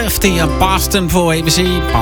Det er Boston på ABC.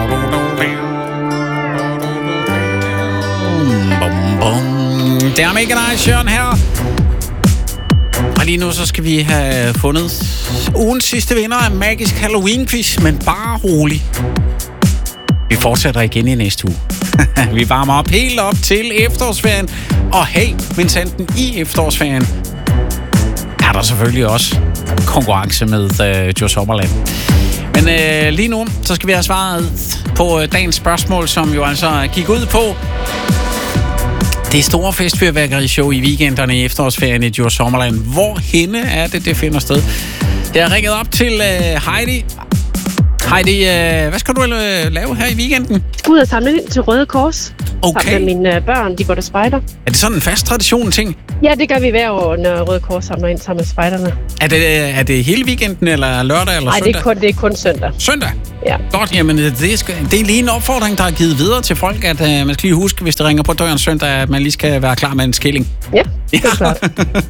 Det er mega nice, Jørgen her. Og lige nu så skal vi have fundet ugens sidste vinder af Magisk Halloween-quiz, men bare rolig. Vi fortsætter igen i næste uge. Vi varmer op helt op til efterårsferien. Og hey, men sanden i efterårsferien er der selvfølgelig også konkurrence med Joe Sommerland. Men lige nu, så skal vi have svaret på dagens spørgsmål, som jo altså gik ud på det store festfyrværkerishow i weekenderne i efterårsferien i Joe Sommerland. Hvor henne er det finder sted? Jeg har ringet op til Heidi. Heidi, hvad skal du lave her i weekenden? Ud og samle ind til Røde Kors. Okay. Sammen med mine børn, de går der spejder. Er det sådan en fast tradition-ting? Ja, det gør vi hver år, når Røde Kors samler ind sammen med spejderne. Er det hele weekenden, eller lørdag, eller søndag? Nej, det er kun søndag. Søndag? Ja. Godt, jamen det er lige en opfordring, der er givet videre til folk, at man skal lige huske, hvis det ringer på døren søndag, at man lige skal være klar med en skilling. Ja, det er klart.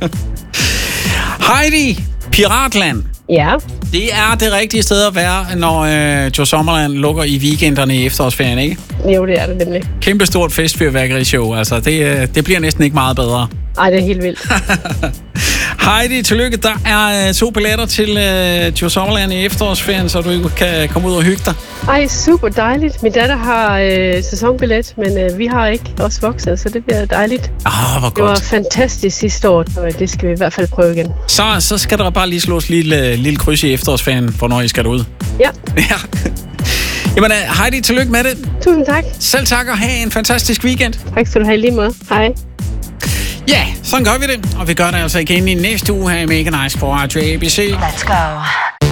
Heidi, Piratland. Ja. Det er det rigtige sted at være, når Joe Sommerland lukker i weekenderne i efterårsferien, ikke? Jo, det er det nemlig. Kæmpestort festfyrværkerishow, altså det bliver næsten ikke meget bedre. Ej, det er helt vildt. Heidi, tillykke. Der er 2 billetter til Joe Sommerland i efterårsferien, så du kan komme ud og hygge dig. Ej, super dejligt. Min datter har sæsonbillet, men vi har ikke også voksne, så det bliver dejligt. Hvor godt. Det var fantastisk sidste år, og det skal vi i hvert fald prøve igen. Så skal der bare lige slås lille kryds i efterårsferien, hvornår I skal derud. Ja. Jamen, Heidi, tillykke med det. Tusind tak. Selv tak, og have en fantastisk weekend. Tak skal du have i lige måde. Hej. Ja, sådan gør vi det. Og vi gør det altså igen i næste uge her i Mega Nice på Radio ABC. Let's go.